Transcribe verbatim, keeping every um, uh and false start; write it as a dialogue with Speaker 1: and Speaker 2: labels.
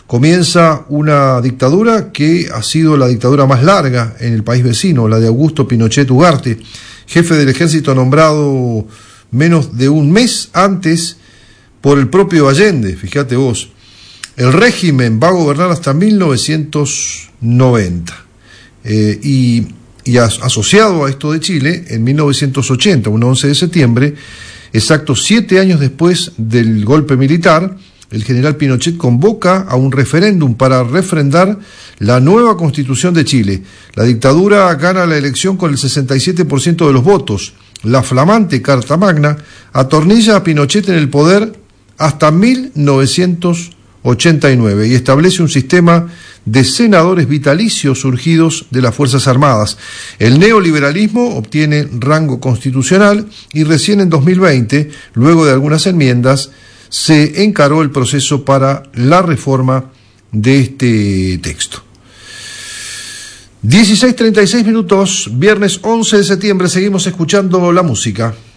Speaker 1: comienza una dictadura que ha sido la dictadura más larga en el país vecino, la de Augusto Pinochet Ugarte, jefe del ejército nombrado menos de un mes antes por el propio Allende, fíjate vos. El régimen va a gobernar hasta mil novecientos noventa. Eh, y, y as, asociado a esto de Chile, en mil novecientos ochenta, un once de septiembre, exacto siete años después del golpe militar, el general Pinochet convoca a un referéndum para refrendar la nueva Constitución de Chile. La dictadura gana la elección con el sesenta y siete por ciento de los votos. La flamante Carta Magna atornilla a Pinochet en el poder hasta mil novecientos ochenta y nueve y establece un sistema de senadores vitalicios surgidos de las Fuerzas Armadas. El neoliberalismo obtiene rango constitucional y recién en dos mil veinte, luego de algunas enmiendas, se encaró el proceso para la reforma de este texto. dieciséis treinta y seis minutos, viernes once de septiembre, seguimos escuchando la música.